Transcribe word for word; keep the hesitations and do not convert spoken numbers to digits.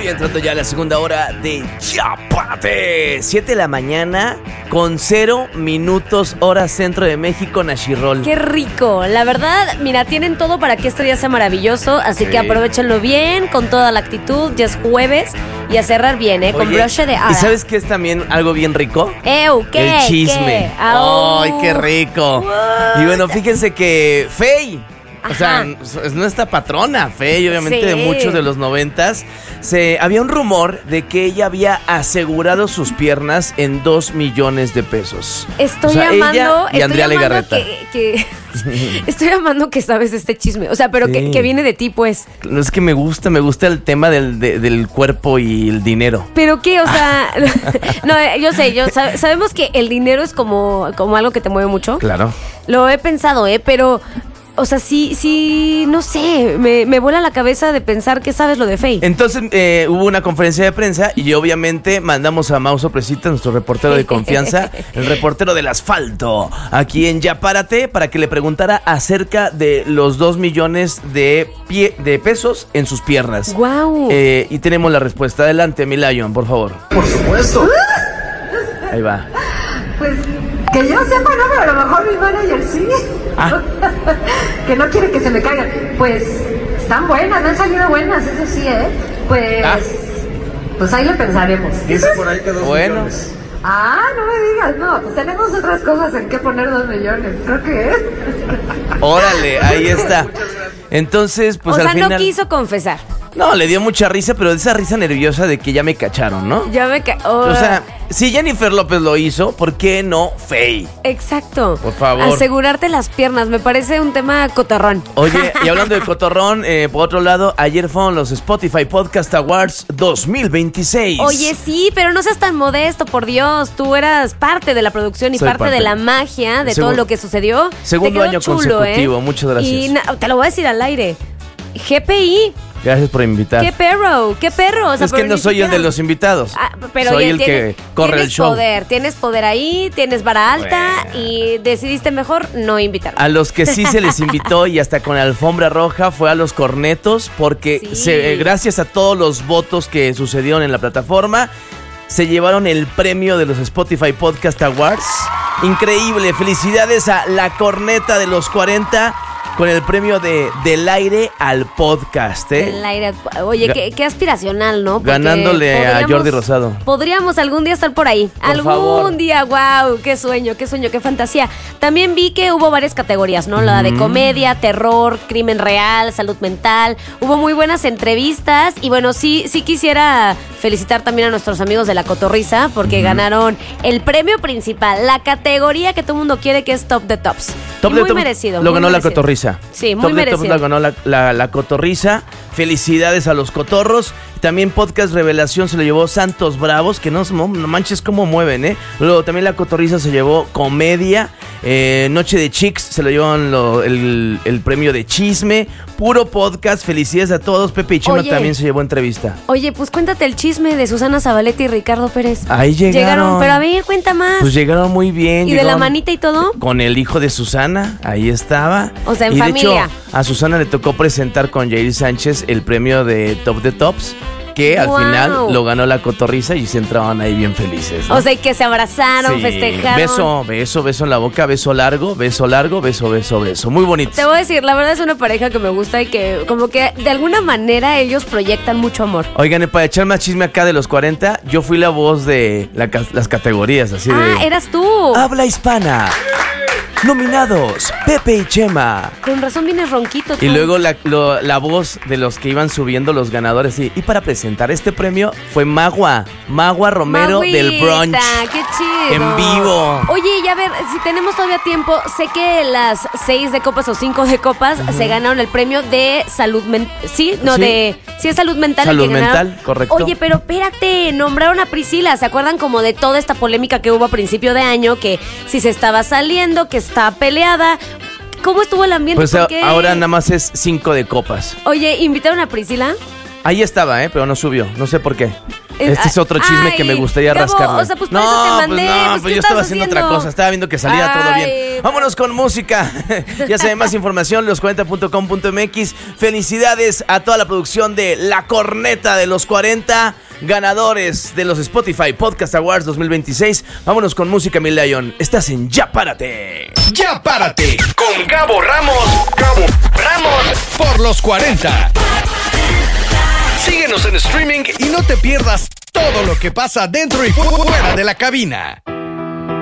Uy, entrando ya a la segunda hora de Yapate. siete de la mañana con cero minutos hora centro de México, Nashirol. ¡Qué rico! La verdad, mira, tienen todo para que este día sea maravilloso, así Sí. que aprovechenlo bien, con toda la actitud. Ya es jueves y a cerrar bien, ¿eh? Con Oye, broche de hada. ¿y sabes qué es también algo bien rico? ¡Ew! ¿Qué? El chisme. ¿Qué? Au. ¡Ay, qué rico! What? Y bueno, fíjense que Fey, o Ajá. sea, es nuestra patrona, Fey, obviamente Sí. de muchos de los noventas. Se, había un rumor de que ella había asegurado sus piernas en dos millones de pesos. Estoy O sea, amando, ella y estoy Andrea amando Legarreta. que, que estoy amando que sabes este chisme. O sea, pero Sí. que, que viene de ti, pues. No, es que me gusta, me gusta el tema del, de- del cuerpo y el dinero. ¿Pero qué? O sea, no, eh, yo sé, yo sab- sabemos que el dinero es como, como algo que te mueve mucho. Claro. Lo he pensado, ¿eh? Pero, o sea, sí, sí, no sé, me, me vuela la cabeza de pensar que sabes lo de Fey. Entonces eh, hubo una conferencia de prensa y obviamente mandamos a Mau Sorpresita, nuestro reportero de confianza, el reportero del asfalto, aquí en Ya Párate, para que le preguntara acerca de los dos millones de, pie, de pesos en sus piernas. ¡Guau! Eh, y tenemos la respuesta. Adelante, mi Lion, por favor. Por supuesto. Ahí va. Pues que yo sepa, no, pero a lo mejor mi manager sí. Ah. Que no quiere que se me caigan. Pues están buenas, me han salido buenas, eso sí, ¿eh? Pues. Ah. Pues ahí lo pensaremos. Dice por ahí que dos Bueno. millones. Ah, no me digas, no, pues tenemos otras cosas en que poner dos millones, creo que es. Órale, ahí está. Entonces, pues o sea, al final... no quiso confesar. No, le dio mucha risa, pero esa risa nerviosa de que ya me cacharon, ¿no? Ya me ca... O sea, si Jennifer López lo hizo, ¿por qué no Fey? Exacto. Por favor. Asegurarte las piernas, me parece un tema cotorrón. Oye, y hablando de cotorrón, eh, por otro lado, ayer fueron los Spotify Podcast Awards dos mil veintiséis. Oye, sí, pero no seas tan modesto, por Dios. Tú eras parte de la producción y Soy parte, parte. de la magia de Segu- todo lo que sucedió. Segundo Te quedó año chulo, consecutivo, ¿eh? muchas gracias. Y na- te lo voy a decir al aire. G P I, Gracias por invitar. qué perro, qué perro. O sea, es que pero no ni soy el siquiera- de los invitados. Ah, pero soy oye, el tienes- que corre el tienes show. poder, tienes poder ahí, tienes vara alta Bueno. y decidiste mejor no invitar. A los que sí se les invitó y hasta con alfombra roja fue a los cornetos, porque Sí. se- eh, gracias a todos los votos que sucedieron en la plataforma, se llevaron el premio de los Spotify Podcast Awards. Increíble, felicidades a la corneta de los cuarenta con el premio de Del Aire al Podcast, ¿eh? El aire- Oye, Ga- qué, qué aspiracional, ¿no? Porque Ganándole a podríamos- Jordi Rosado. Podríamos algún día estar por ahí. Por algún favor. día, wow, qué sueño, qué sueño, qué fantasía. También vi que hubo varias categorías, ¿no? La de comedia, terror, crimen real, salud mental. Hubo muy buenas entrevistas y bueno, sí, sí quisiera felicitar también a nuestros amigos de La Cotorrisa porque ganaron el premio principal, la categoría que todo el mundo quiere, que es Top de Tops. Top Y de muy Top merecido. Lo muy ganó la merecido. Cotorrisa. Sí, muy Top de Top merecido. la ganó la, la, la Cotorrisa. Felicidades a los cotorros. También Podcast Revelación se lo llevó Santos Bravos, que no, no manches cómo mueven, ¿eh? Luego también la Cotorrisa se llevó Comedia. Eh, Noche de Chicks se lo llevaron lo- el, el premio de Chisme. Puro podcast. Felicidades a todos. Pepe y Chema Oye. también se llevó entrevista. Oye, pues cuéntate el chisme de Susana Zabaleta y Ricardo Pérez. Ahí llegaron. pero a ver, cuenta más. Pues llegaron muy bien. ¿Y de la llegaron manita y todo? Con el hijo de Susana, ahí estaba. O sea, en y de familia. hecho, a Susana le tocó presentar con Jair Sánchez el premio de Top de Tops, que al Wow. final lo ganó la Cotorrisa y se entraban ahí bien felices, ¿no? O sea, y que se abrazaron, Sí, festejaron. beso, beso, beso en la boca, beso largo, beso largo, beso, beso, beso. Muy bonito. Te voy a decir, la verdad es una pareja que me gusta y que como que de alguna manera ellos proyectan mucho amor. Oigan, y para echar más chisme acá de los cuarenta, yo fui la voz de la ca- las categorías, así Ah, de... eras tú. Habla hispana. Nominados, Pepe y Chema. Con razón vienes ronquito tú. Y luego la, lo- la voz de los que iban subiendo los ganadores. Y, y para presentar este premio fue Magua, Magua Romero Magüita, del Brunch. qué chido. En vivo. Oye, y a ver, si tenemos todavía tiempo, sé que las seis de copas o cinco de copas se ganaron el premio de salud mental. Sí, no, Sí. de. Sí, es salud mental. el Salud que ganaron. mental, correcto. Oye, pero espérate, nombraron a Priscila. ¿Se acuerdan como de toda esta polémica que hubo a principio de año? Que si se estaba saliendo, que estaba peleada. ¿Cómo estuvo el ambiente? Pues a- Porque- ahora nada más es cinco de copas. Oye, ¿invitaron a Priscila? Ahí estaba, ¿eh? Pero no subió. No sé por qué. Este es otro chisme Ay, que me gustaría Gabo, rascarle. o sea, pues por eso te mandé, pues no, pues, pues ¿qué yo estaba estabas haciendo haciendo? otra cosa. Estaba viendo que salía todo bien. Ay. Vámonos con música. Ya saben más información, los cuarenta punto com punto m x. Felicidades a toda la producción de La Corneta de los cuarenta, ganadores de los Spotify Podcast Awards dos mil veintiséis. Vámonos con música, mi Lion. Estás en Ya Párate. Ya Párate con Gabo Ramos. Gabo Ramos por los cuarenta. Síguenos en streaming y no te pierdas todo lo que pasa dentro y fuera de la cabina.